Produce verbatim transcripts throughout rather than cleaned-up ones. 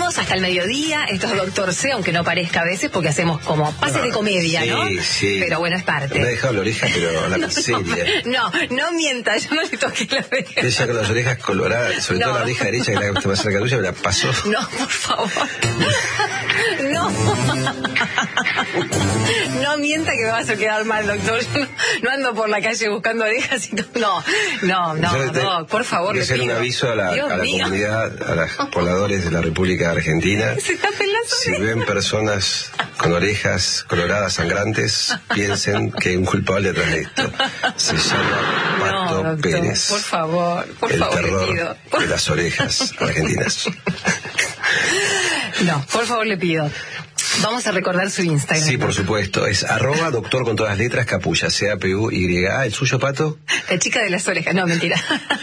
seguimos hasta el mediodía. Esto es Doctor C, aunque no parezca a veces, porque hacemos como pases de comedia, sí, ¿no? Sí. Pero bueno, es parte. Me ha dejado la oreja, pero la no, miseria. No, no mienta, yo no le toqué la oreja. Ella con las orejas coloradas, sobre no. todo la oreja derecha, que es la que está más cerca tuya, me la pasó. No, por favor. No. No mienta que me vas a quedar mal, doctor. Yo no, no ando por la calle buscando orejas y todo. No, no, no, te, no, por favor. Voy a hacer un aviso a la, a la comunidad, a los pobladores de la República Argentina. Se está pelando. Si ven personas con orejas coloradas sangrantes, piensen que hay un culpable detrás de esto. Se llama Pato no, Pérez. Por favor, por el favor, terror le pido. de las orejas argentinas. No, por favor le pido. Vamos a recordar su Instagram. Sí, por supuesto. Es arroba doctor con todas las letras, Capulla, C A P U Y A. ¿El suyo, Pato? La chica de las orejas. No, mentira.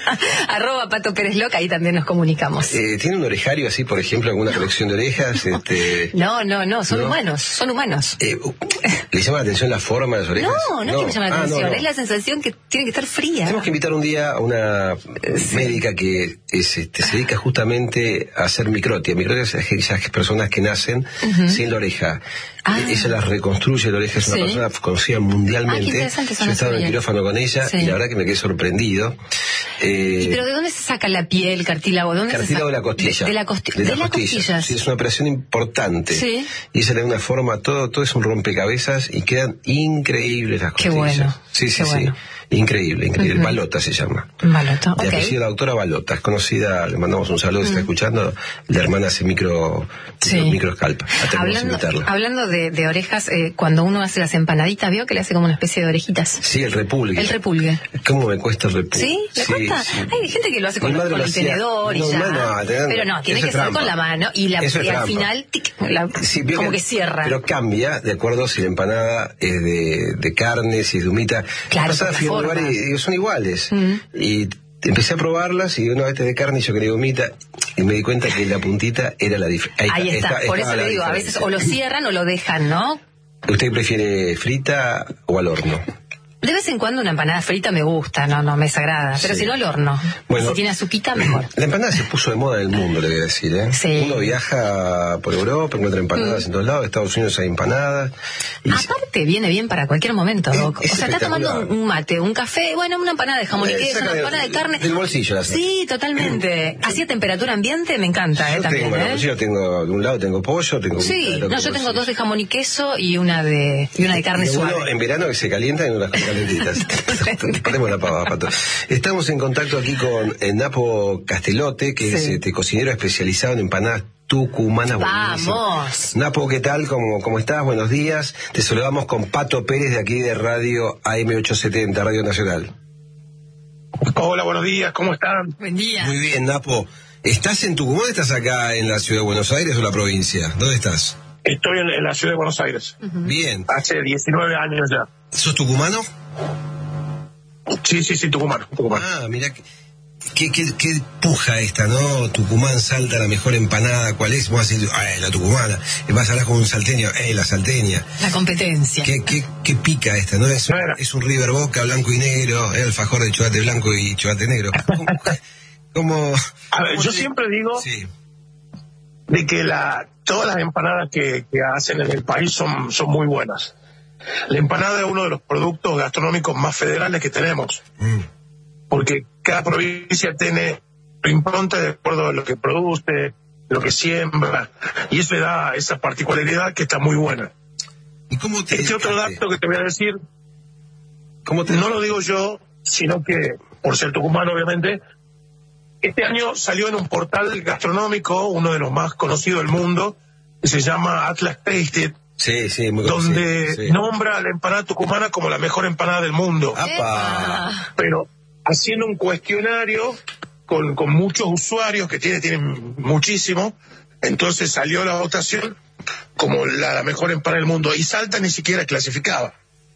Arroba Pato Pérez Loca, ahí también nos comunicamos. Eh, ¿Tiene un orejario así, por ejemplo, alguna colección de orejas? Este... No, no, no, son ¿No? humanos, son humanos. Eh, ¿Le llama la atención la forma de las orejas? No, no, no. que me llama la ah, atención. No, no. Es la sensación que tiene que estar fría. Tenemos que invitar un día a una sí. médica que es, este, se dedica justamente a hacer microtia. Microtia es aquellas personas que nacen uh-huh. sin la oreja. Ah. Ella las reconstruye, la oreja es una sí. persona conocida mundialmente. Ah, yo he estado en el quirófano con ella sí. y la verdad que me quedé sorprendido. Eh, ¿Y pero de dónde se saca la piel, cartílago? ¿Dónde cartílago se de la costilla. De, de la, costi de de la la costilla. costilla. Sí, es una operación importante. Sí. Y ella le da una forma, todo, todo es un rompecabezas y quedan increíbles las costillas. Qué bueno. Sí, sí, Qué sí. Bueno. Increíble, increíble. Uh-huh. Balota se llama. Balota, de okay. apellido la doctora Balota, es conocida, le mandamos un saludo, uh-huh. está escuchando, la hermana hace micro, sí. microscalp. Hablando, hablando de, de orejas, eh, cuando uno hace las empanaditas, veo que le hace como una especie de orejitas. Sí, el repulgue. El repulgue. ¿Cómo me cuesta el repulgue? ¿Sí? ¿Le sí, cuesta? Sí. Hay gente que lo hace con, con el tenedor y no, ya. No, no, tenedor, pero no, tiene que ser con la mano y, la, y al final tic, la, sí, como que, que cierra. Pero cambia, de acuerdo si la empanada es de, de carne, si es de humita. Claro, pasada fui a un lugar y digo, son iguales. Mm. Y empecé a probarlas y una vez de carne y yo quería gomita y me di cuenta que la puntita era la diferencia. Ahí, Ahí está, está por eso le digo, a veces o lo cierran o lo dejan, ¿no? ¿Usted prefiere frita o al horno? De vez en cuando una empanada frita me gusta, no, no me desagrada, pero sí. si no al horno. Bueno, si tiene azuquita, mejor. La empanada se puso de moda en el mundo, le voy a decir, ¿eh? Sí. Uno viaja por Europa, encuentra empanadas mm. en todos lados, en Estados Unidos hay empanadas. Y Aparte viene bien para cualquier momento, Doc. Es, es o sea, está tomando un mate, un café, bueno, una empanada de jamón y queso, una empanada de carne. Del bolsillo la hace. Sí, totalmente. Así a temperatura ambiente me encanta, yo ¿eh? También, tengo, ¿eh? Yo tengo, de un lado tengo pollo, tengo... Sí, no, yo tengo dos de jamón y queso y una de, y una de carne y suave. Uno en verano que se calienta y unas calentitas. Ponemos la pava, Pato. Estamos en contacto aquí con eh, Napo Castelote, que sí. es este cocinero especializado en empanadas tucumanas. ¡Vamos! Napo, ¿qué tal? ¿Cómo, ¿Cómo estás? Buenos días. Te saludamos con Pato Pérez de aquí de Radio A M ochocientos setenta, Radio Nacional. Hola, buenos días, ¿cómo están? Buen día. Muy bien, Napo. ¿Estás en Tucumán o estás acá en la ciudad de Buenos Aires o la provincia? ¿Dónde estás? Estoy en, en la ciudad de Buenos Aires. Uh-huh. Bien. Hace diecinueve años ya. ¿Sos tucumano? Sí, sí, sí, Tucumán. Tucumán. Ah, mira, qué, qué, qué puja esta, ¿no? Tucumán, Salta, la mejor empanada, ¿cuál es? Vos vas a decir, ah, la tucumana. Y vas a hablar con un salteño, eh, la salteña. La competencia. Qué, qué, qué pica esta, ¿no? Es, no es un River Boca blanco y negro, el alfajor de chocolate blanco y chocolate negro. ¿Cómo? cómo a ver, cómo yo te... siempre digo sí. de que la, todas las empanadas que, que hacen en el país son, son muy buenas. La empanada es uno de los productos gastronómicos más federales que tenemos, mm. porque cada provincia tiene su impronta de acuerdo a lo que produce, lo que siembra, y eso le da esa particularidad que está muy buena. ¿Y cómo te este otro dato que te voy a decir, ¿Cómo te... no lo digo yo, sino que, por ser tucumano obviamente, este año salió en un portal gastronómico, uno de los más conocidos del mundo, que se llama Atlas Tasted, Sí, sí, muy donde sí. nombra a la empanada tucumana como la mejor empanada del mundo. ¡Apa! Pero haciendo un cuestionario con, con muchos usuarios, que tiene, tienen muchísimo, entonces salió la votación como la, la mejor empanada del mundo. Y Salta ni siquiera clasificaba.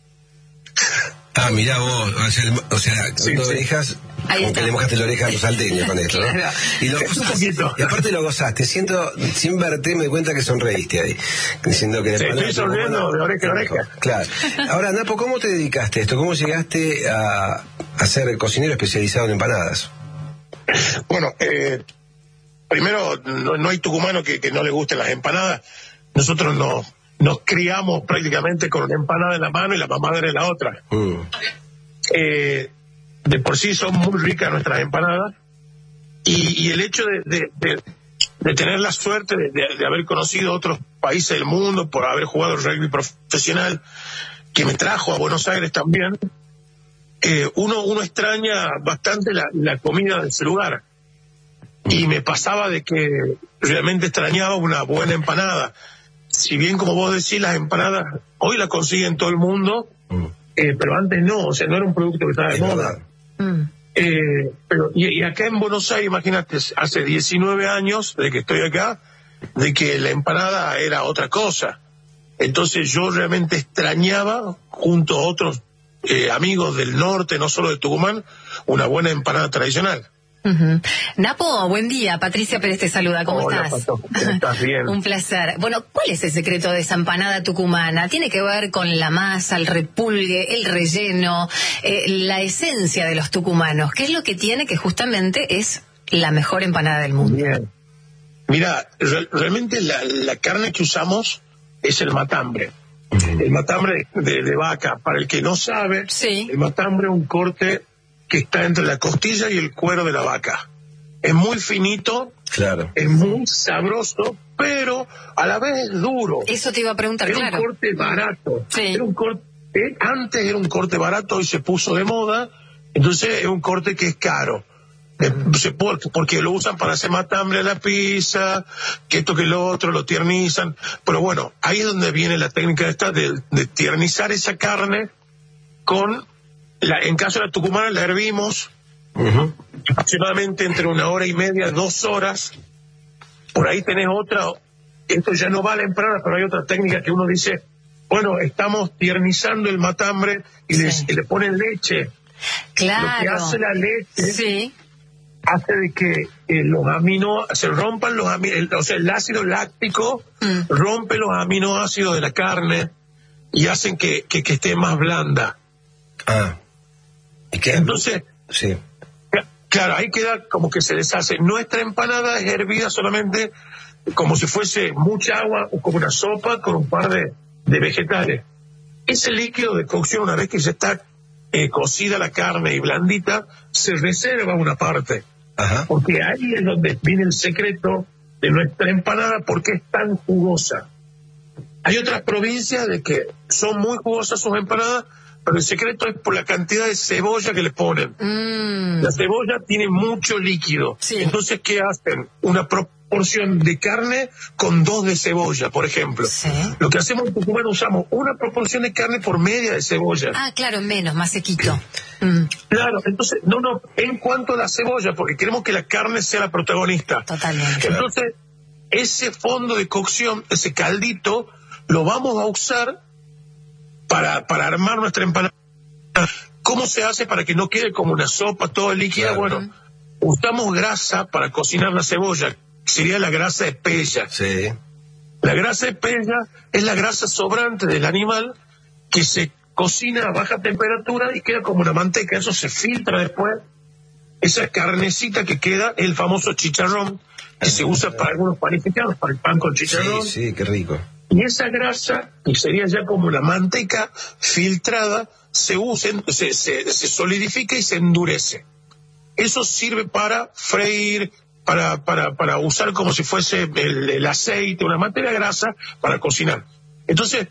Ah, mirá vos, o sea, o sea sí, cuando sí. dejas, como que le mojaste la oreja a los salteños con esto, ¿no? Claro. Y, lo gozaste, y aparte lo gozaste, siento, sin verte me di cuenta que sonreíste ahí, diciendo que... Sí, estoy sonriendo de oreja a oreja. Claro. Ahora, Napo, ¿cómo te dedicaste a esto? ¿Cómo llegaste a, a ser cocinero especializado en empanadas? Bueno, eh, primero, no, no hay tucumano que, que no le gusten las empanadas. Nosotros nos, nos criamos prácticamente con una empanada en la mano y la mamadera en la otra. Mm. Eh, de por sí son muy ricas nuestras empanadas. Y, y el hecho de, de, de, de tener la suerte de, de, de haber conocido otros países del mundo, por haber jugado rugby profesional, que me trajo a Buenos Aires también, eh, uno, uno extraña bastante la, la comida de ese lugar. Y me pasaba de que realmente extrañaba una buena empanada. Si bien, como vos decís, las empanadas hoy las consiguen todo el mundo, mm. eh, pero antes no, o sea, no era un producto que estaba de moda. Mm. Eh, pero y, y acá en Buenos Aires, imagínate, hace diecinueve años de que estoy acá, de que la empanada era otra cosa. Entonces yo realmente extrañaba, junto a otros eh, amigos del norte, no solo de Tucumán, una buena empanada tradicional. Uh-huh. Napo, buen día. Patricia Pérez te saluda. ¿Cómo Hola, estás? Pato, ¿cómo estás? Bien. Un placer. Bueno, ¿cuál es el secreto de esa empanada tucumana? Tiene que ver con la masa, el repulgue, el relleno, eh, la esencia de los tucumanos. ¿Qué es lo que tiene que justamente es la mejor empanada del mundo? Bien. Mira, re- realmente la, la carne que usamos es el matambre. Uh-huh. El matambre de, de, de vaca. Para el que no sabe, sí. El matambre es un corte que está entre la costilla y el cuero de la vaca. Es muy finito, claro. Es muy sabroso, pero a la vez es duro. Eso te iba a preguntar, era claro. Un corte barato. Sí. Era un corte, antes era un corte barato y se puso de moda, entonces es un corte que es caro. Mm. Eh, porque lo usan para hacer matambre a la pizza, que esto que lo otro, lo tiernizan. Pero bueno, ahí es donde viene la técnica esta de, de tiernizar esa carne con... La, en caso de la tucumana la hervimos uh-huh. aproximadamente entre una hora y media, dos horas. Por ahí tenés otra, esto ya no va a la empanada, pero hay otra técnica que uno dice, bueno, estamos tiernizando el matambre y, sí. les, y le ponen leche. Claro. Lo que hace la leche sí. hace de que eh, los amino, se rompan los aminoácidos, o sea, el ácido láctico mm. rompe los aminoácidos de la carne y hacen que, que, que esté más blanda. Ah. ¿Y qué? Entonces, sí. Claro, ahí queda como que se deshace. Nuestra empanada es hervida solamente como si fuese mucha agua o como una sopa con un par de, de vegetales. Ese líquido de cocción, una vez que ya está eh, cocida la carne y blandita, se reserva una parte. Ajá. Porque ahí es donde viene el secreto de nuestra empanada, porque es tan jugosa. Hay otras provincias de que son muy jugosas sus empanadas, pero el secreto es por la cantidad de cebolla que le ponen. Mm. La cebolla tiene mucho líquido. Sí. Entonces, ¿qué hacen? Una proporción de carne con dos de cebolla, por ejemplo. Sí. Lo que hacemos en Tucumán, usamos una proporción de carne por media de cebolla. Ah, claro, menos, más sequito. Mm. Claro, entonces, no, no, en cuanto a la cebolla, porque queremos que la carne sea la protagonista. Totalmente. Entonces, ese fondo de cocción, ese caldito, lo vamos a usar Para, para armar nuestra empanada. ¿Cómo se hace para que no quede como una sopa toda líquida? Claro. Bueno, usamos grasa para cocinar la cebolla, sería la grasa de pella. Sí. La grasa de pella es la grasa sobrante del animal que se cocina a baja temperatura y queda como una manteca. Eso se filtra después. Esa carnecita que queda es el famoso chicharrón, que ah, se usa para algunos panificados, para el pan con chicharrón. Sí, sí, qué rico. Y esa grasa, que sería ya como la manteca filtrada, se usa, se, se, se solidifica y se endurece. Eso sirve para freír, para, para, para usar como si fuese el, el aceite, una materia grasa para cocinar. Entonces,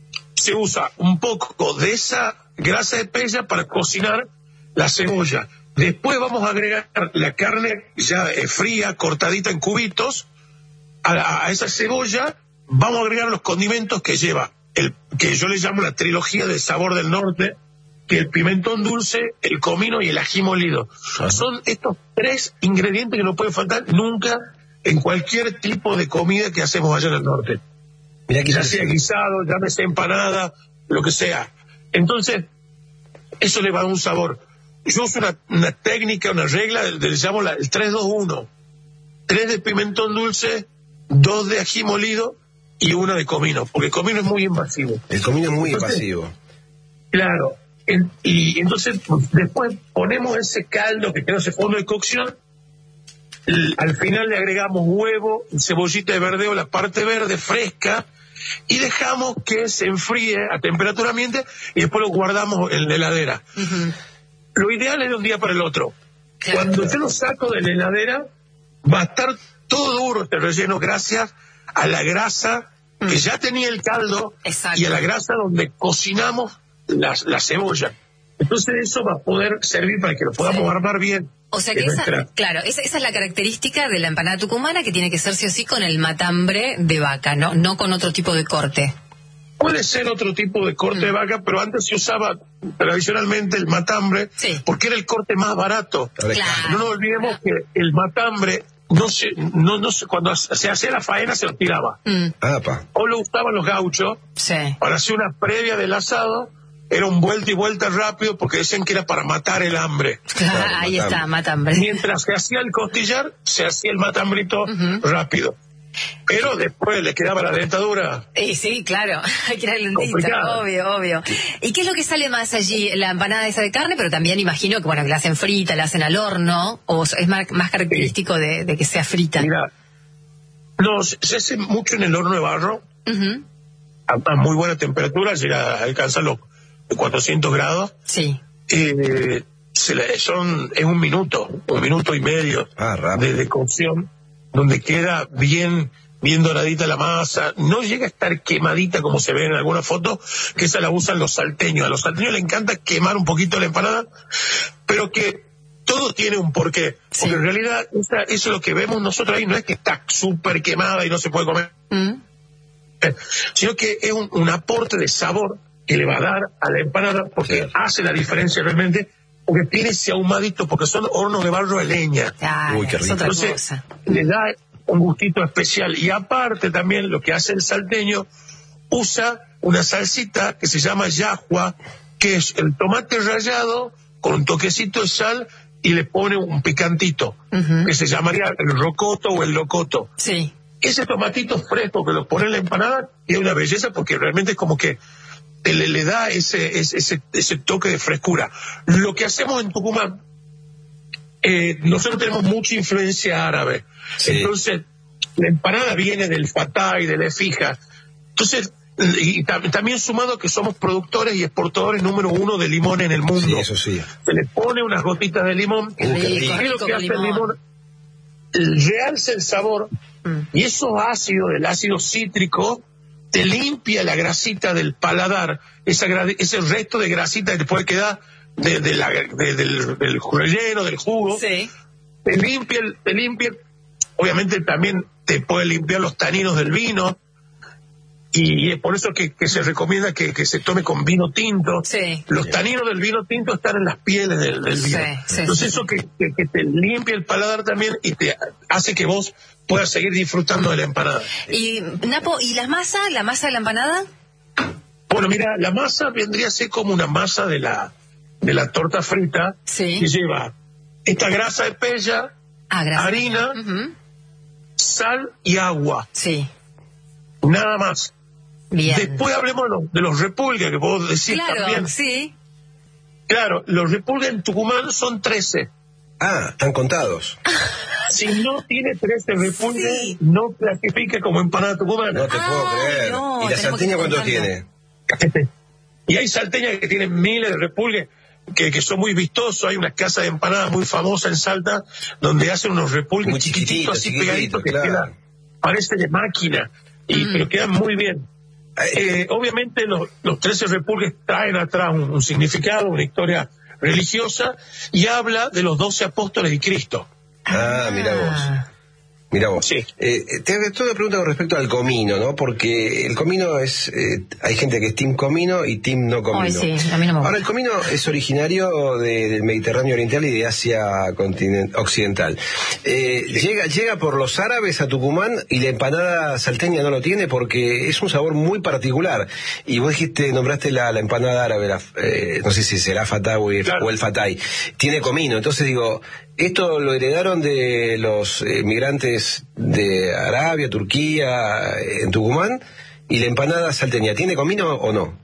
se usa un poco de esa grasa de pella para cocinar la cebolla. Después vamos a agregar la carne ya eh, fría, cortadita en cubitos, a, a esa cebolla. Vamos a agregar los condimentos que lleva, el que yo le llamo la trilogía del sabor del norte, que el pimentón dulce, el comino y el ají molido. Ajá. Son estos tres ingredientes que no pueden faltar nunca en cualquier tipo de comida que hacemos allá en el norte. Mirá que ya sea guisado, llámese empanada, lo que sea. Entonces, eso le va a dar un sabor. Yo uso una, una técnica, una regla, le llamo la, el tres dos uno. Tres de pimentón dulce, dos de ají molido y una de comino, porque el comino es muy invasivo. El comino es muy entonces, invasivo. Claro, en, y entonces pues, después ponemos ese caldo que queda ese fondo de cocción Al final le agregamos huevo, cebollita de verdeo, la parte verde fresca, y dejamos que se enfríe a temperatura ambiente y después lo guardamos en la heladera. Uh-huh. Lo ideal es de un día para el otro. Claro. Cuando yo lo saco de la heladera, va a estar todo duro este relleno gracias a la grasa mm. que ya tenía el caldo. Exacto. Y a la grasa donde cocinamos la, la cebolla. Entonces eso va a poder servir para que lo podamos sí. armar bien. O sea que esa, nuestra... claro, esa, esa es la característica de la empanada tucumana, que tiene que ser sí o sí con el matambre de vaca, no, no con otro tipo de corte. Puede ser otro tipo de corte mm. de vaca, pero antes se usaba tradicionalmente el matambre sí. porque era el corte más barato. Claro. No nos olvidemos que el matambre no se, no, no se, cuando se hacía la faena se lo tiraba. Mm. O lo usaban los gauchos sí. para hacer una previa del asado. Era un vuelta y vuelta rápido porque decían que era para matar el hambre. Claro, claro, ahí matambre. Está, matambre. Mientras se hacía el costillar, se hacía el matambrito uh-huh. rápido. Pero después le quedaba la dentadura. Eh, sí, claro, hay que ir al dentista, obvio, obvio. ¿Y qué es lo que sale más allí? La empanada esa de carne, pero también imagino que bueno que la hacen frita, la hacen al horno, o es más, más característico sí. de, de que sea frita. Mira, no, se hace mucho en el horno de barro, uh-huh. a, a muy buena temperatura, llega a alcanzar los cuatrocientos grados. Sí. Eh, se le, son, es un minuto, un minuto y medio ah, de, de cocción, donde queda bien bien doradita la masa, no llega a estar quemadita como se ve en alguna foto, que esa la usan los salteños. A los salteños les encanta quemar un poquito la empanada, pero que todo tiene un porqué, sí. porque en realidad esa, eso es lo que vemos nosotros ahí, no es que está súper quemada y no se puede comer, mm. eh, sino que es un, un aporte de sabor que le va a dar a la empanada, porque sí. hace la diferencia realmente, porque tiene ese ahumadito, porque son hornos de barro de leña. Ah, Uy, qué rico. Entonces, cosa. le da un gustito especial. Y aparte también lo que hace el salteño, usa una salsita que se llama yahua, que es el tomate rallado con un toquecito de sal y le pone un picantito, uh-huh. que se llamaría el rocoto o el locoto. Sí. Ese tomatito fresco que lo pone en la empanada es una belleza, porque realmente es como que Le, le da ese, ese, ese toque de frescura. Lo que hacemos en Tucumán, eh, nosotros tenemos mucha influencia árabe. Sí. Entonces, la empanada viene del fatá y de la efija. Entonces, y tam- también sumado que somos productores y exportadores número uno de limón en el mundo. Sí, eso sí. Se le pone unas gotitas de limón. Qué rico, ¿Qué es lo que hace el limón? limón? Realza el sabor, mm. y esos ácidos, el ácido cítrico, te limpia la grasita del paladar, esa gra- ese resto de grasita que te puede quedar de, de la, de, del, del relleno, del jugo. Sí. Te limpia, el, te limpia, obviamente también te puede limpiar los taninos del vino, y es por eso que, que se recomienda que, que se tome con vino tinto. Sí. Los sí. taninos del vino tinto están en las pieles del, del vino. Sí, sí, Entonces sí. eso que, que, que te limpia el paladar también y te hace que vos puedas seguir disfrutando de la empanada. Y Napo, ¿y la masa? ¿La masa de la empanada? Bueno, mira, la masa vendría a ser como una masa de la de la torta frita, sí. que lleva esta grasa de pella, ah, harina, uh-huh. sal y agua. Sí. Nada más. Bien. Después hablemos de los, de los repulgues, que puedo decir claro, también. Sí. Claro, los repulgues en Tucumán son trece. Ah, están contados. Si no tiene trece repulgues, sí. no clasifica como empanada tucumana. No te ah, puedo creer. No, ¿Y la salteña cuánto contarlo. tiene? Y hay salteñas que tienen miles de repulgues, que, que son muy vistosos. Hay una casa de empanadas muy famosa en Salta, donde hacen unos repulgues muy chiquititos, así pegaditos, que claro. quedan, parece de máquina, y, mm. pero quedan muy bien. Eh, obviamente los, los trece repulgues traen atrás un, un significado, una historia religiosa, y habla de los doce apóstoles de Cristo. Ah, mira vos. Mira vos. Sí. Eh, te hago una pregunta con respecto al comino, ¿no? Porque el comino es... Eh, hay gente que es team comino y team no comino. Ay, sí, a mí no me gusta. Ahora, el comino es originario de, del Mediterráneo Oriental y de Asia continent, Occidental. Eh, sí. llega, llega por los árabes a Tucumán y la empanada salteña no lo tiene porque es un sabor muy particular. Y vos dijiste, nombraste la, la empanada árabe, la, eh, no sé si será fatá o el, claro. o el fatay. Tiene comino. Entonces digo... ¿Esto lo heredaron de los eh, migrantes de Arabia, Turquía, en Tucumán? ¿Y la empanada salteña tiene comino o no?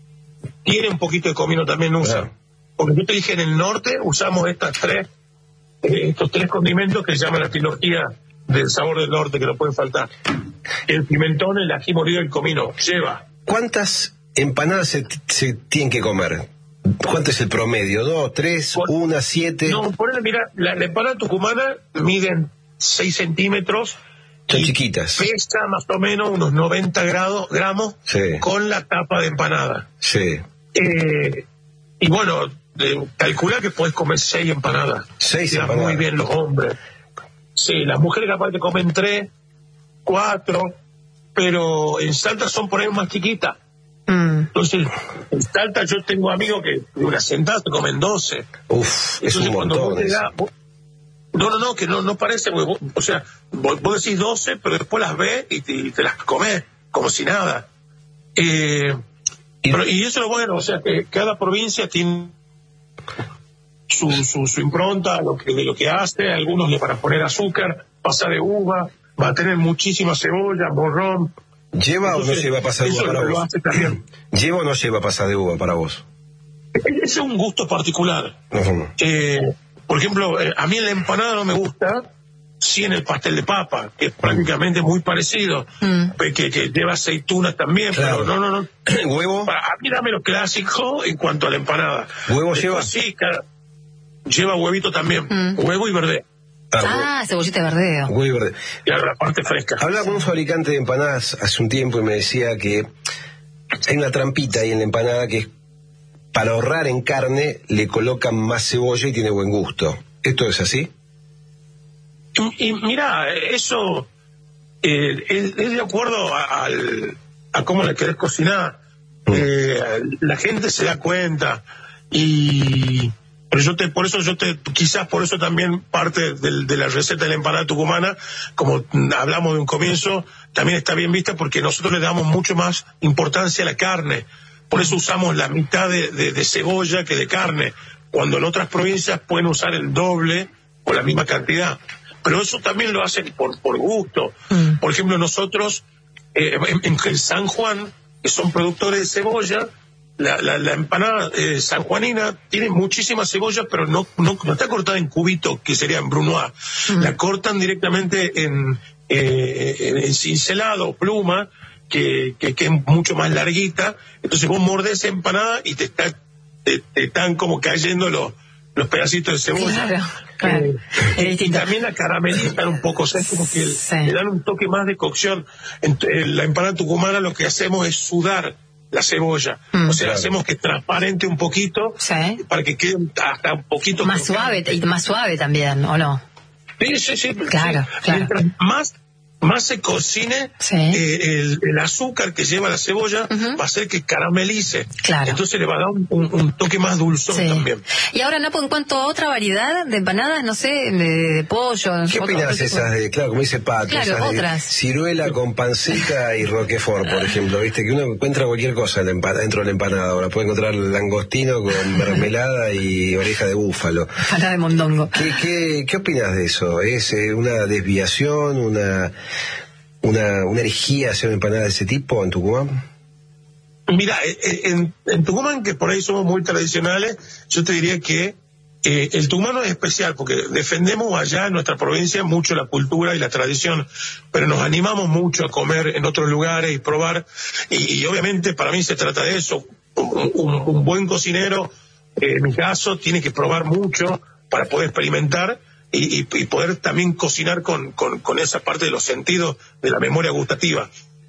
Tiene un poquito de comino también, usa. Claro. Porque yo te dije, en el norte usamos estas tres eh, estos tres condimentos que se llaman la trilogía del sabor del norte, que no pueden faltar. El pimentón, el ají molido y el comino. Lleva. ¿Cuántas empanadas se, se tienen que comer? ¿Cuánto es el promedio? ¿Dos, tres, por, una, siete? No, ponele, mira, la, la empanada tucumana miden seis centímetros. Son chiquitas. Pesa más o menos unos noventa grados, gramos sí. con la tapa de empanada. Sí. Eh, y bueno, eh, calcula que puedes comer seis empanadas. Seis empanadas. Muy bien los hombres. Sí, las mujeres capaz que comen tres, cuatro, pero en Salta son por ahí más chiquitas. Mm. Entonces, en Salta yo tengo amigos que una sentada se comen doce. Uf, es un montón. Da, vos, no, no, no, que no, no parece, vos, o sea, vos, vos decís doce, pero después las ves y te, y te las comés como si nada. Eh, y, pero, y eso es lo bueno, o sea, que cada provincia tiene su, su, su impronta lo que, de lo que hace. Algunos le van a poner azúcar, pasa de uva, va a tener muchísima cebolla, morrón. ¿Lleva Entonces, o no lleva pasar de uva para vos? ¿Lleva o no lleva pasar de uva para vos? Ese es un gusto particular. Uh-huh. Eh, por ejemplo, a mí en la empanada no me gusta, sí en el pastel de papa, que es prácticamente muy parecido, mm. que, que lleva aceitunas también, claro. Pero no, no, no. ¿Huevo? Para, a mí dame lo clásico en cuanto a la empanada. ¿Huevo Después, lleva? Sí, cada, lleva huevito también, mm. huevo y verde. Ah, ah cebollita de verdeo. Huevo y verde. Y la parte fresca. Hablaba con un fabricante de empanadas hace un tiempo y me decía que hay una trampita ahí en la empanada que es para ahorrar en carne le colocan más cebolla y tiene buen gusto. ¿Esto es así? Y, y mira, eso eh, es, es de acuerdo a, al, a cómo le querés cocinar. Mm. Eh, la gente se da cuenta y pero yo te, por eso yo te, quizás por eso también parte de, de la receta de la empanada tucumana, como hablamos de un comienzo, también está bien vista porque nosotros le damos mucho más importancia a la carne. Por eso usamos la mitad de, de, de cebolla que de carne, cuando en otras provincias pueden usar el doble o la misma cantidad. Pero eso también lo hacen por, por gusto. Mm. Por ejemplo, nosotros eh, en, en San Juan, que son productores de cebolla, la, la, la empanada eh, sanjuanina tiene muchísima cebolla, pero no, no, no está cortada en cubitos, que serían brunoise. Mm. La cortan directamente en, eh, en, en cincelado, pluma, que, que, que es mucho más larguita. Entonces vos mordés esa empanada y te, está, te, te están como cayendo los, los pedacitos de cebolla. Claro, claro. Eh, y también la caramelizan un poco, o sea, es como que sí. le dan un toque más de cocción. En, en la empanada tucumana lo que hacemos es sudar la cebolla, mm. o sea, claro. hacemos que transparente un poquito, sí. para que quede hasta un poquito más suave, y más suave también, ¿o no? Sí, sí, sí. Claro, sí. claro. Mientras más más se cocine, sí. eh, el, el azúcar que lleva la cebolla uh-huh. va a hacer que caramelice. Claro. Entonces le va a dar un, un, un toque más dulzón sí. también. Y ahora, Napo, en cuanto a otra variedad de empanadas, no sé, de, de pollo... ¿Qué opinas esas de, claro, como dice Pato, claro, esas otras. De ciruela con panceta y roquefort, por ejemplo? Viste que uno encuentra cualquier cosa en la empanada, dentro de la empanada. Ahora puede encontrar langostino con mermelada y oreja de búfalo. Empanada de mondongo. ¿Qué, qué, qué opinas de eso? ¿Es eh, una desviación, una... Una, una herejía hacer una empanada de ese tipo en Tucumán? Mira, en, en Tucumán, que por ahí somos muy tradicionales, yo te diría que eh, el tucumano es especial porque defendemos allá en nuestra provincia mucho la cultura y la tradición, pero nos animamos mucho a comer en otros lugares y probar, y, y obviamente para mí se trata de eso. Un, un, un buen cocinero, eh, en mi caso, tiene que probar mucho para poder experimentar Y, y, y poder también cocinar con, con, con esa parte de los sentidos de la memoria gustativa.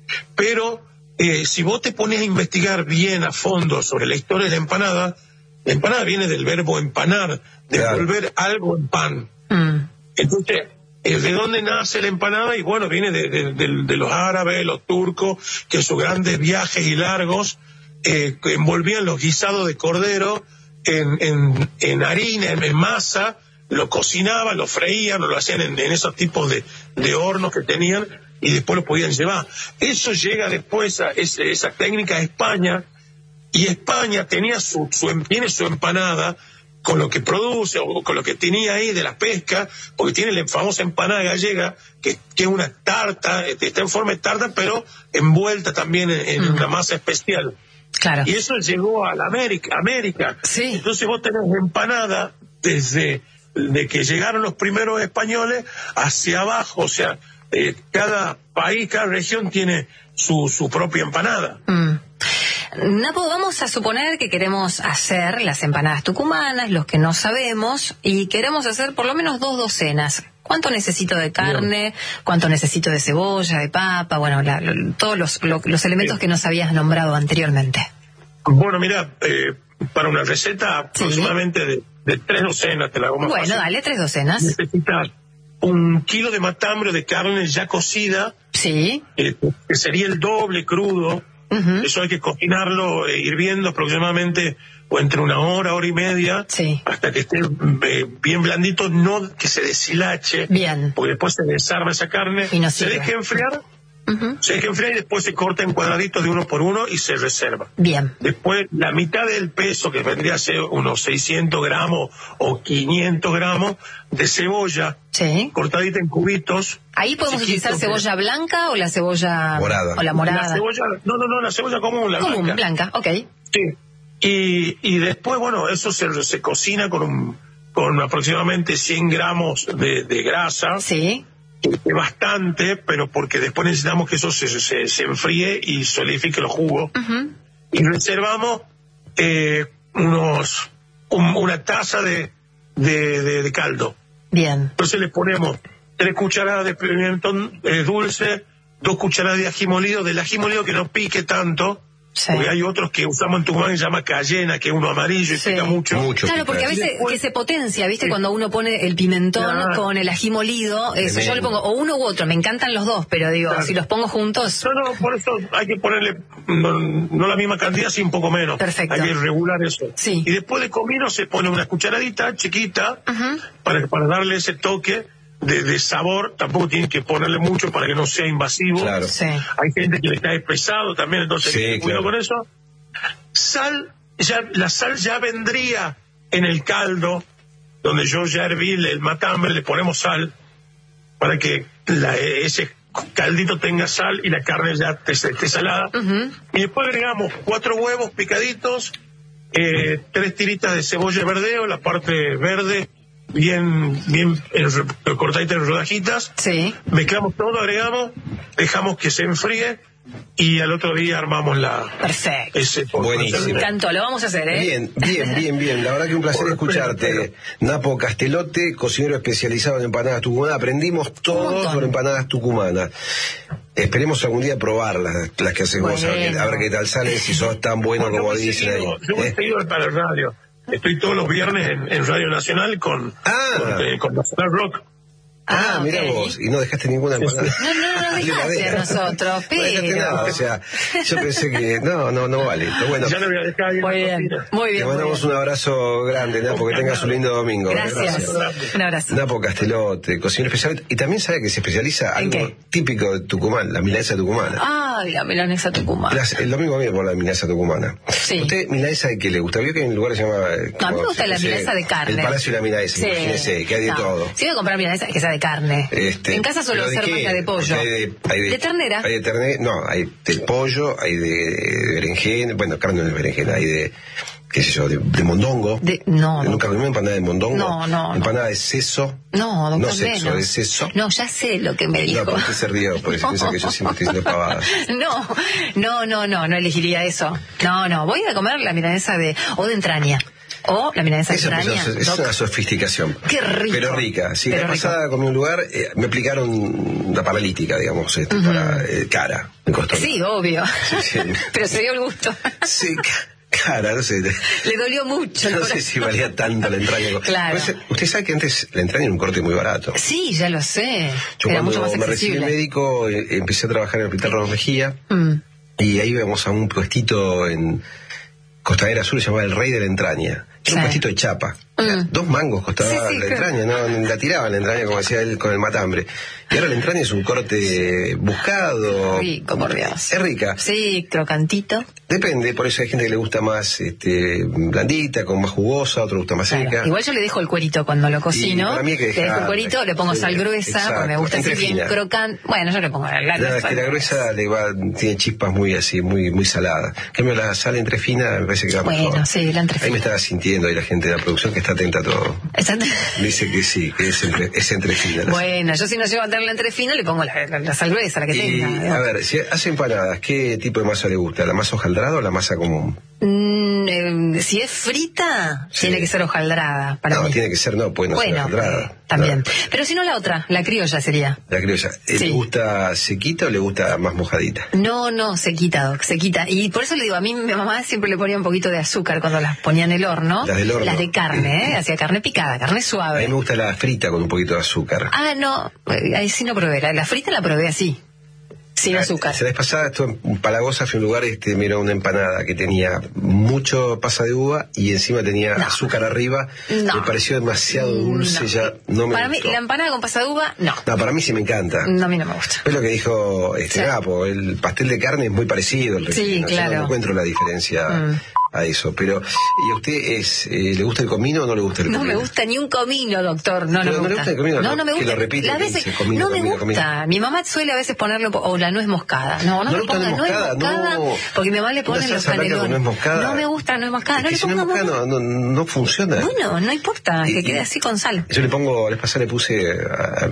Pero eh, si vos te pones a investigar bien a fondo sobre la historia de la empanada, la empanada viene del verbo empanar, de claro. volver algo en pan. Mm. Entonces, eh, ¿de dónde nace la empanada? Y bueno, viene de, de, de, de los árabes, los turcos, que en sus grandes viajes y largos eh, envolvían los guisados de cordero en, en, en harina, en, en masa, lo cocinaban, lo freían, o lo hacían en, en esos tipos de, de hornos que tenían y después lo podían llevar. Eso llega después, a ese, esa técnica a España, y España tenía su, su, tiene su empanada con lo que produce o con lo que tenía ahí de la pesca, porque tiene la famosa empanada gallega, que, que es una tarta, está en forma de tarta, pero envuelta también en, en mm. una masa especial. Claro. Y eso llegó a la América. América. Sí. Entonces vos tenés empanada desde... de que llegaron los primeros españoles hacia abajo, o sea, eh, cada país, cada región tiene su, su propia empanada. Mm. Napo, vamos a suponer que queremos hacer las empanadas tucumanas, los que no sabemos, y queremos hacer por lo menos dos docenas. ¿Cuánto necesito de carne? Bien. ¿Cuánto necesito de cebolla, de papa? Bueno, la, lo, todos los, lo, los elementos Bien. que nos habías nombrado anteriormente. Bueno, mira, eh, para una receta sí. aproximadamente de, de tres docenas, te la hago más Bueno, fácil. dale, tres docenas. Necesitas un kilo de matambre de carne ya cocida. Sí. Eh, que sería el doble crudo. Uh-huh. Eso hay que cocinarlo eh, hirviendo aproximadamente o entre una hora, hora y media, sí. hasta que esté eh, bien blandito, no que se deshilache, bien. porque después se desarma esa carne, y no se sirve. deja enfriar, uh-huh. se deja enfriar y después se corta en cuadraditos de uno por uno y se reserva. Bien. Después la mitad del peso, que vendría a ser unos seiscientos gramos o quinientos gramos de cebolla, sí. cortadita en cubitos. Ahí podemos utilizar cebolla que... blanca o la cebolla morada. O la morada. La cebolla, no, no, no, la cebolla común, la común, blanca. blanca, ok. Sí. Y, y después, bueno, eso se, se cocina con un, con aproximadamente cien gramos de, de grasa. Sí. Es bastante, pero porque después necesitamos que eso se, se, se enfríe y solidifique los jugos. Uh-huh. Y reservamos eh, unos un, una taza de, de, de, de caldo. Bien. Entonces le ponemos tres cucharadas de pimentón eh, dulce, dos cucharadas de ají molido, del ají molido que no pique tanto. Sí. Porque hay otros que usamos en Tucumán que se llama cayena, que es uno amarillo y sí. pica mucho. mucho. Claro, porque a veces después, que se potencia, ¿viste? Sí. Cuando uno pone el pimentón claro. con el ají molido, eso yo le pongo o uno u otro, me encantan los dos, pero digo, claro. si los pongo juntos... No, no, por eso hay que ponerle, no, no la misma cantidad, sino un poco menos. Perfecto. Hay que regular eso. Sí. Y después de comino se pone una cucharadita chiquita uh-huh. para, para darle ese toque de, de sabor. Tampoco tienen que ponerle mucho para que no sea invasivo. Claro. Sí. Hay gente que le cae pesado también, entonces sí, cuidado claro. con eso. Sal, ya, la sal ya vendría en el caldo, donde yo ya herví el matambre, le ponemos sal para que la, ese caldito tenga sal y la carne ya esté salada. Uh-huh. Y después agregamos cuatro huevos picaditos, eh, tres tiritas de cebolla verdeo, la parte verde bien bien cortadita en rodajitas. Sí. Mezclamos todo, agregamos, dejamos que se enfríe. Y al otro día armamos la... Perfecto. Ese buenísimo. Me encantó, lo vamos a hacer, ¿eh? Bien, bien, bien, bien. La verdad que un placer escucharte. Napo Castellote, cocinero especializado en empanadas tucumanas. Aprendimos todo sobre empanadas tucumanas. Esperemos algún día probarlas, las que haces vos, bueno. a ver qué tal salen, si sos tan bueno bueno, como dicen ahí. Yo me he seguido para el radio. Estoy todos los viernes en, en Radio Nacional con, ah. con, eh, con Nacional Rock. Ah, ah mira okay. vos, y no dejaste ninguna empanada. No, no, no dejaste a nosotros, pero... No, o sea, yo pensé que no, no, no vale. Pero bueno, ya lo voy a dejar muy bien, muy bien. Te mandamos un abrazo grande, Napo, que tengas un lindo domingo. Gracias, Gracias. Un abrazo. Napo Castellote, cocinero especial, y también sabe que se especializa algo qué? típico de Tucumán, la milanesa tucumana. Ah, la milanesa tucumana. Las, el domingo viene por la milanesa tucumana. Sí. ¿Usted milanesa de qué le gusta? Vio que en un lugar se llama... No, a mí me gusta la milanesa de carne. El Palacio de la Milanesa, sí. Imagínese, que hay de no. todo. Si voy a comprar milanesa, que sea de carne. Este, en casa suelo hacer más de pollo. Hay de, hay de, ¿De ternera? Hay de ternera, no, hay del pollo, hay de, de berenjena, bueno, carne no es berenjena, hay de, qué sé yo, de, de mondongo. De, no, no. ¿Nunca comí empanada de mondongo? No, no. Empanada no. de seso. No, doctor, no sexo, menos. de seso. No, ya sé lo que me dijo. No, porque usted se rió, por eso piensa que yo siempre estoy diciendo pavadas. No, no, no, no, no elegiría eso. No, no, voy a comer la milanesa de, o de entraña. O la milanesa de entraña. Es, es una sofisticación. Qué rico. Pero rica. Sí, pero la rico. pasada comí un lugar, eh, me aplicaron una paralítica, digamos, este, uh-huh. para, eh, cara. Me costó. Sí, obvio. Sí, sí. Pero se dio el gusto. Sí, cara, no sé. Le dolió mucho. No sé si valía tanto la entraña. Claro. Pues, usted sabe que antes la entraña era un corte muy barato. Sí, ya lo sé. Yo era cuando mucho más me accesible. recibí médico, eh, empecé a trabajar en el Hospital Ramos Mejía. Mm. Y ahí íbamos a un puestito en Costanera Sur, se llamaba El Rey de la Entraña. Era sí. un puestito de chapa. Mm. Dos mangos costaba sí, sí, la entraña, ¿no? La tiraban la entraña, como decía él, con el matambre. Y ahora la entraña es un corte buscado. Rico, por Dios. Es rica. Sí, crocantito. Depende, por eso hay gente que le gusta más este, blandita, con más jugosa, otro gusta más claro. seca. Igual yo le dejo el cuerito cuando lo cocino. Para mí hay que dejar, le dejo el cuerito, le pongo sí, sal gruesa, porque me gusta así bien crocante. Bueno, yo le pongo la gruesa. Es que la gruesa le va, tiene chispas muy así, muy muy saladas. En cambio, la sal entre fina me parece que va bueno, mejor. sí, la entre fina. Ahí me estaba sintiendo. entiendo ahí la gente de la producción que está atenta a todo. Exacto. Dice que sí, que es, entre, es entrefina. Bueno, yo si no llego a tener la entrefina le pongo la, la, la sal gruesa, la que y, tenga. A ver, si hace empanadas, ¿qué tipo de masa le gusta? ¿La masa hojaldrada o la masa común? Mm, eh, si es frita, sí. tiene que ser hojaldrada. Para no, mí. tiene que ser, no, puede no bueno, ser hojaldrada. Eh, también. No. Pero si no, la otra, la criolla sería. La criolla. ¿Le sí. gusta sequita o le gusta más mojadita? No, no, sequita, Doc, sequita. Y por eso le digo, a mí mi mamá siempre le ponía un poquito de azúcar cuando las ponía en el horno. Las del horno. Las de carne, ¿eh? Hacía carne picada, carne suave. A mí me gusta la frita con un poquito de azúcar. Ah, no, ahí sí no probé. La, la frita la probé así. Sin azúcar. La vez pasada estuve en Palagosa, fui a un lugar y este, miró una empanada que tenía mucho pasa de uva y encima tenía no. azúcar arriba. No. Me pareció demasiado dulce, no. ya no me Para gustó. mí, la empanada con pasa de uva, no. No, para mí sí me encanta. No, a mí no me gusta. Es lo que dijo este sí. Gapo, el pastel de carne es muy parecido al relleno. Sí, claro. Yo no encuentro la diferencia mm. a eso. Pero, ¿y a usted es, eh, le gusta el comino o no le gusta el comino? No me gusta ni un comino, doctor. No, no, no me gusta. ¿No le gusta el comino? No, no me gusta. Que lo repite, la veces, dice, comino, no me comino, gusta. Comino. Mi mamá suele a veces ponerlo, o la nuez moscada. No, no, no me ponga nuez moscada, moscada no. porque mi mamá le pone los canelones. No me gusta nuez moscada. Es no que le si no, ponga no, no, no funciona. Bueno, no importa, y, que quede así con sal. Yo le pongo, la vez pasada le puse a,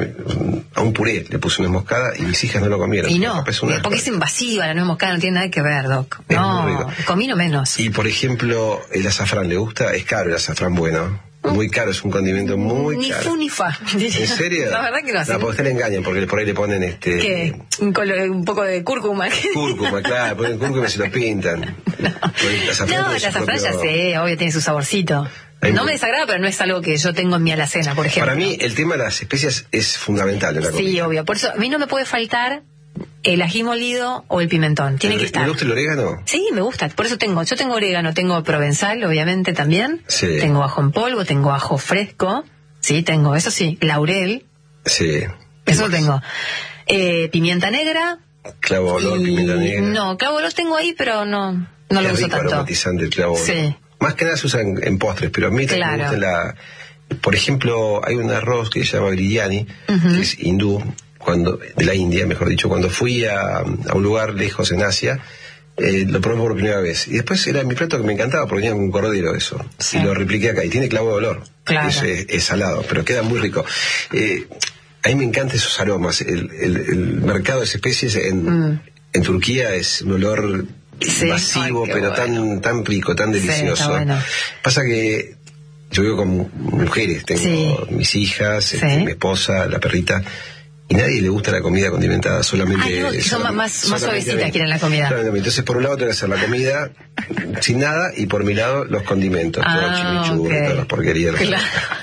a un puré, le puse nuez moscada y mis hijas no lo comieron. Y no, es una, porque es invasiva la nuez moscada, no tiene nada que ver, Doc. Es no, muy rico. Comino menos. Y por ejemplo, el azafrán, ¿le gusta? Es caro el azafrán bueno. Muy caro, es un condimento muy ni caro. Ni fu ni fa. ¿En serio? La verdad que no. No, porque usted le engañan, porque por ahí le ponen este... ¿Qué? Un, color, un poco de cúrcuma. Cúrcuma, claro, ponen cúrcuma y se lo pintan. No, el azafrán, no, el azafrán propio... ya sé, obvio, tiene su saborcito. Hay no muy... me desagrada, pero no es algo que yo tengo en mi alacena, por ejemplo. Para mí, el tema de las especias es fundamental en la comida. Sí, obvio. Por eso, a mí no me puede faltar el ají molido o el pimentón. Tiene ¿Le, que estar. ¿Le gusta el orégano? Sí, me gusta. Por eso tengo. Yo tengo orégano, tengo provenzal, obviamente, también. Sí. Tengo ajo en polvo, tengo ajo fresco. Sí, tengo. Eso sí. Laurel. Sí. Eso lo tengo. Eh, pimienta negra. Clavo olor, y... pimienta negra. No, clavo olor tengo ahí, pero no, no lo uso rico, tanto. Aromatizante el clavo olor. Sí. Más que nada se usa en, en postres, pero a mí también claro. me gusta la... Por ejemplo, hay un arroz que se llama biryani, uh-huh. que es hindú, cuando de la India, mejor dicho. Cuando fui a, a un lugar lejos en Asia, eh, lo probé por primera vez. Y después era mi plato que me encantaba, porque tenía un cordero eso. Sí. Y lo repliqué acá. Y tiene clavo de olor. Claro. Es, es, es salado, pero queda muy rico. Eh, a mí me encantan esos aromas. El, el, el mercado de especies en, mm. en Turquía es un olor... Sí, masivo, ay, pero bueno. tan tan rico, tan delicioso. Sí, bueno. Pasa que yo vivo con mujeres, tengo sí. mis hijas, sí. este, mi esposa, la perrita, y nadie le gusta la comida condimentada, solamente... Ay, no, que son solamente, más, más suavecitas quieren la comida. Entonces, por un lado tengo que hacer la comida sin nada, y por mi lado los condimentos, ah, todo chimichurri, okay. todas las porquerías. Claro.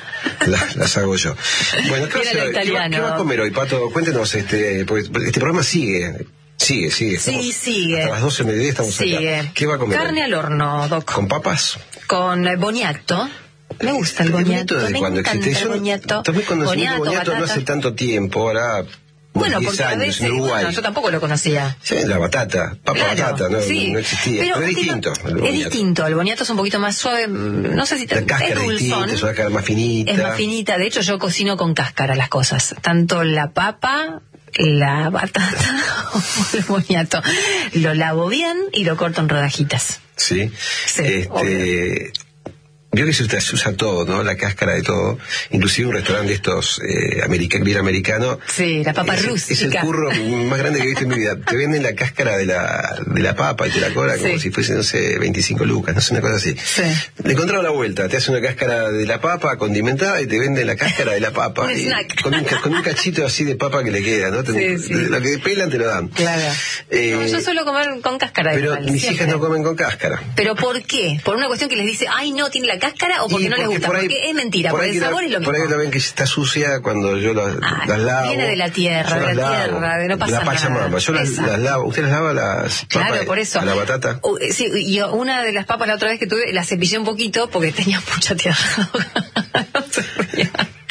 Las, las hago yo. Bueno, ¿qué, ¿Qué, ¿qué, va, ¿qué va a comer hoy, Pato? Cuéntenos, este, pues, este programa sigue... Sigue, sigue. Estamos, sí, sigue. Hasta las doce del mediodía estamos sigue. acá. ¿Qué va a comer? Carne al horno, Doc. ¿Con papas? Con eh, boniato. Me gusta el boniato. ¿Desde Me cuándo encanta existe? el boniato. También cuando boniato, boniato no hace tanto tiempo, ahora... Bueno, diez porque años, a veces, en Uruguay. bueno, yo tampoco lo conocía. Sí, la batata, papa claro, batata, no, sí. no existía. Pero, pero es distinto. El es distinto, el boniato es un poquito más suave, no sé si te... La cáscara es es distinta, es una cáscara más finita. Es más finita, de hecho yo cocino con cáscara las cosas, tanto la papa... la batata o el boniato. Lo lavo bien y lo corto en rodajitas. Sí. Sí, este, veo que se usa, se usa todo, ¿no? La cáscara de todo. Inclusive un restaurante de estos eh, america, bien americano. Sí, la papa es, rústica. Es el curro más grande que he visto en mi vida. Te venden la cáscara de la, de la papa y te la cobran sí. como si fuese, no sé, veinticinco lucas, no sé, una cosa así. Sí. Le encontraron la vuelta. Te hacen una cáscara de la papa condimentada y te venden la cáscara de la papa. un y snack. Con un, con un cachito así de papa que le queda, ¿no? Te, sí, sí. Lo que pelan te lo dan. Claro. Eh, no, yo suelo comer con cáscara de Pero animal, mis siempre. hijas no comen con cáscara. ¿Pero por qué? ¿Por una cuestión que les dice, ay, no, tiene la cáscara o porque y no les gusta? Por ahí, porque es mentira, por, por el sabor la, es lo mismo. Por ahí la ven que está sucia cuando yo las, ah, las lavo. Viene de la tierra, de la lavo, tierra, de no pasa la pachamama. nada. Yo las, las lavo. ¿Usted las lava las claro, papas por eso. a la batata? Uh, sí, yo una de las papas la otra vez que tuve, la cepillé un poquito porque tenía mucha tierra. No se ría.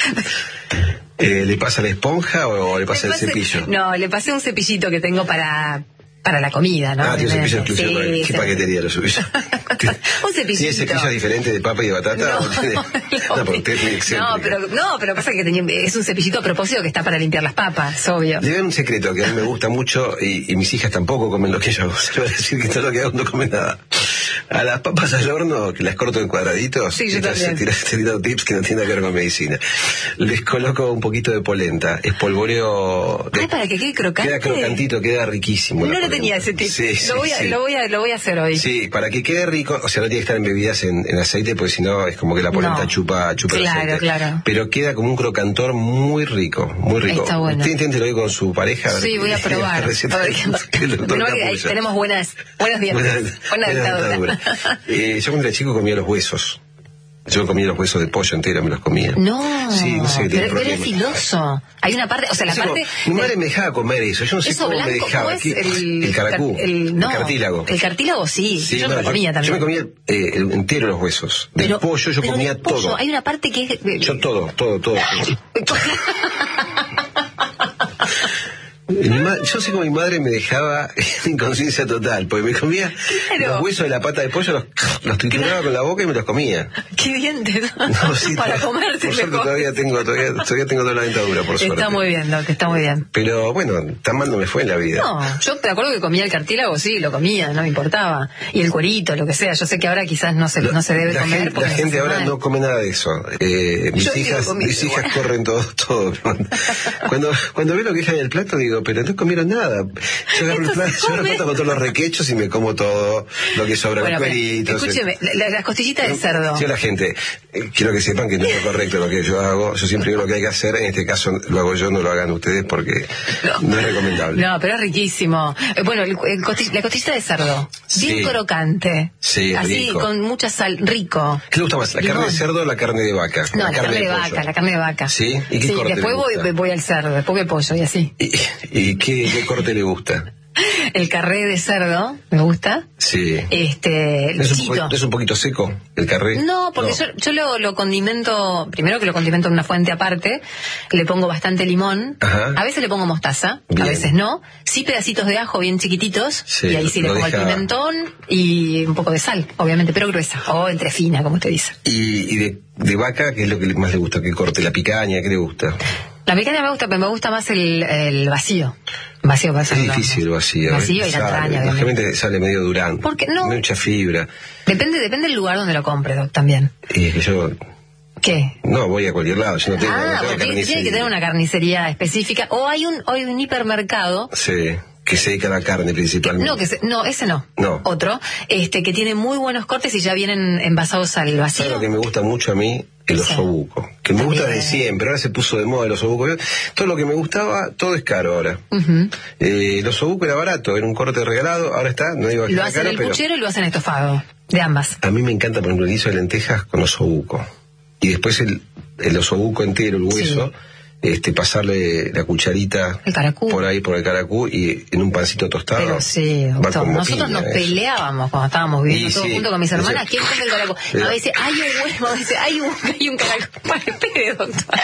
Eh, ¿Le pasa la esponja o le pasa le el pasé, cepillo? No, le pasé un cepillito que tengo para... para la comida, ¿no? Ah, tiene un cepillo exclusivo. Sí, para ¿Qué sí. paquetería lo suyo? Un cepillito. ¿Tiene cepillos diferentes de papa y de batata? No, tiene... no, no, porque usted es muy no, pero, no, pero pasa que tenía, es un cepillito a propósito que está para limpiar las papas, obvio. Le doy un secreto que a mí me gusta mucho y, y mis hijas tampoco comen lo que yo hago. Se va a decir que todo lo que hago no come nada. A las papas al horno, que las corto en cuadraditos, sí, yo también. Te tiro tips que no tienen que ver con medicina. Les coloco un poquito de polenta, espolvoreo. De, Ay, para que quede crocante. Queda crocantito, queda riquísimo. No lo tenía ese tip. Sí, sí, lo, voy a, sí. lo, voy a, lo voy a hacer hoy. Sí, para que quede rico, o sea, no tiene que estar embebidas en, en aceite, porque si no es como que la polenta no. chupa, chupa claro, el aceite. Claro. Pero queda como un crocantor muy rico, muy rico. Está bueno. Usted inténtelo hoy con su pareja. Sí, que, voy a probar. A ver, que, que no, ahí tenemos buenas, buenas dientes, buena dentadura. eh, yo cuando era chico comía los huesos. Yo comía los huesos de pollo entero, me los comía. No, sí, no sé qué pero, pero es filoso. Hay una parte, o sea, la sí, parte... Mi madre me dejaba comer eso, yo no sé eso cómo blanco, me dejaba. ¿cómo es el, el caracú, el, no, el cartílago. El cartílago sí, sí yo no, me lo comía yo, también. Yo me comía eh, el, entero los huesos. Del pero, pollo yo pero comía del pollo, todo. Hay una parte que es... Yo todo, todo, todo. Mi ma- yo sé cómo mi madre me dejaba en inconsciencia total, porque me comía claro. los huesos de la pata de pollo, los, los trituraba claro. con la boca y me los comía. Qué bien te da no, sí, para to- comerte. Por suerte todavía tengo, todavía, todavía tengo toda la dentadura, por suerte. Está muy bien, Doc, está muy bien. Pero bueno, tan mal no me fue en la vida. No, yo me acuerdo que comía el cartílago, sí, lo comía, no me importaba. Y el cuerito, lo que sea, yo sé que ahora quizás no se, no se debe la comer. Gente, la gente ahora mal. no come nada de eso. Eh, mis hijas, mis hijas corren todo, todo. Cuando, cuando veo lo que hay en el plato digo, pero no comieron nada. Nada. Yo agarro el plato, yo agarro el plato con todos los requechos y me como todo lo que sobra. Bueno, los cueritos. Escúcheme, las la costillitas de cerdo. Sí, la gente, eh, quiero que sepan que no es correcto lo que yo hago. Yo siempre digo lo que hay que hacer. En este caso lo hago yo, no lo hagan ustedes porque no, no es recomendable. No, pero es riquísimo. Eh, bueno, el, el costi la costillita de cerdo, bien sí. crocante. Sí, así rico. Con mucha sal, rico. ¿Qué le gusta más, la Limón. carne de cerdo o la carne de vaca? No, la, la carne, carne de, de vaca, la carne de vaca. Sí, ¿y qué sí, corte después le gusta? voy, voy al cerdo, después voy al pollo y así. ¿Y, y qué, qué corte le gusta? El carré de cerdo, me gusta. Sí. Este, el ¿Es un, chito. poco, ¿Es un poquito seco el carré? No, porque no. yo, yo lo, lo condimento, primero que lo condimento en una fuente aparte, le pongo bastante limón, Ajá. a veces le pongo mostaza, bien. A veces no, sí pedacitos de ajo bien chiquititos, sí, y ahí sí le pongo deja... el pimentón y un poco de sal, obviamente, pero gruesa, o entre fina, como usted dice. ¿Y, y de, de vaca qué es lo que más le gusta? ¿Qué corte? ¿La picaña? ¿Qué le gusta? La picaña me gusta, pero me gusta más el, el vacío. Vacío pasa. Es difícil el vacío. Vacío y la entraña. Lógicamente sale medio durán. Porque no. Mucha fibra. Depende, depende del lugar donde lo compre, Doc, también. Y es que yo. ¿Qué? No, voy a cualquier lado. Yo no tengo, ah, no tengo tiene, tiene que tener una carnicería específica. O hay un, hay un hipermercado. Sí. Que se dedica a la carne principalmente. No, que se, no, ese no. No. Otro, este, que tiene muy buenos cortes y ya vienen envasados al vacío. ¿Sabes lo que me gusta mucho a mí? El osobuco. Que me También. gusta de siempre. Ahora se puso de moda el osobuco. Todo lo que me gustaba, todo es caro ahora. Uh-huh. eh, el osobuco era barato, era un corte regalado. Ahora está, no digo que lo está hacen caro, el pero... puchero y lo hacen estofado. De ambas. A mí me encanta, por ejemplo, el guiso de lentejas con osobuco. Y después el, el osobuco entero, el hueso... Sí. Este, pasarle la cucharita el caracú. por ahí, por el caracú, y en un pancito tostado. Pero sí, nosotros piña, nos peleábamos cuando estábamos viviendo todos sí, juntos con mis hermanas. Sí. ¿Quién come el caracú? A veces dice, hay un huevo, dice, hay un, hay un caracú para el pede, doctor.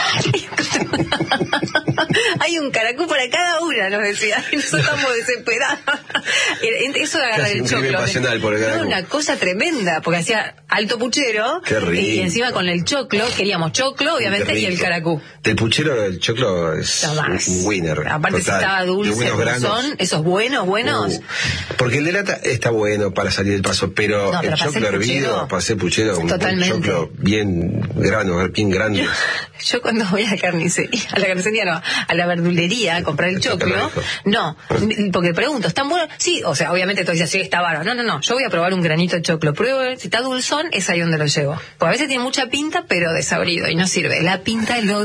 Hay un caracú para cada una, nos decía. Y nosotros estamos desesperados. Eso de agarrar el choclo. Pasional por el no, una cosa tremenda, porque hacía alto puchero. Qué rico. Y encima con el choclo, queríamos choclo, obviamente, y el caracú. Del puchero, el choclo es un winner. Aparte total. Si estaba dulce, dulzón, esos buenos, buenos. Uh, porque el de lata está bueno para salir del paso, pero, no, pero el choclo hervido, para hacer puchero, un, un choclo bien grano, bien grande. Yo, yo cuando voy a la carnicería, a la carnicería no, a la verdulería a comprar el, el choclo, no, porque pregunto, ¿están buenos? Sí, o sea, obviamente tú dices, sí, está bárbaro. No, no, no, yo voy a probar un granito de choclo, pruebo, si está dulzón, es ahí donde lo llevo. Porque a veces tiene mucha pinta, pero desabrido y no sirve. La pinta es lo